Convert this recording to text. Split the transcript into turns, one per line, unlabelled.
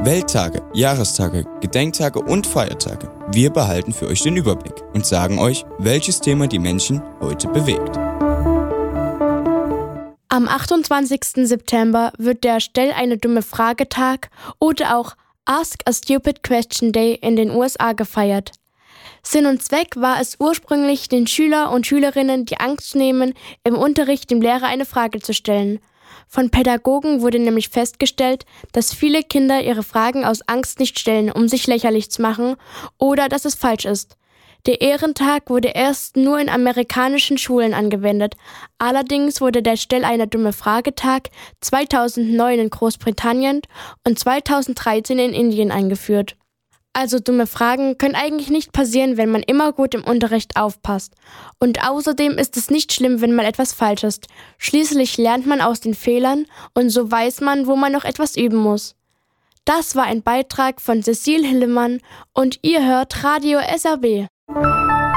Welttage, Jahrestage, Gedenktage und Feiertage. Wir behalten für euch den Überblick und sagen euch, welches Thema die Menschen heute bewegt.
Am 28. September wird der Stell eine dumme Frage-Tag oder auch Ask a Stupid Question Day in den USA gefeiert. Sinn und Zweck war es ursprünglich, den Schüler und Schülerinnen die Angst zu nehmen, im Unterricht dem Lehrer eine Frage zu stellen. Von Pädagogen wurde nämlich festgestellt, dass viele Kinder ihre Fragen aus Angst nicht stellen, um sich lächerlich zu machen, oder dass es falsch ist. Der Ehrentag wurde erst nur in amerikanischen Schulen angewendet. Allerdings wurde der Stell eine dumme Frage-Tag 2009 in Großbritannien und 2013 in Indien eingeführt. Also dumme Fragen können eigentlich nicht passieren, wenn man immer gut im Unterricht aufpasst. Und außerdem ist es nicht schlimm, wenn mal etwas falsch ist. Schließlich lernt man aus den Fehlern und so weiß man, wo man noch etwas üben muss. Das war ein Beitrag von Cecile Hillemann und ihr hört Radio SRB.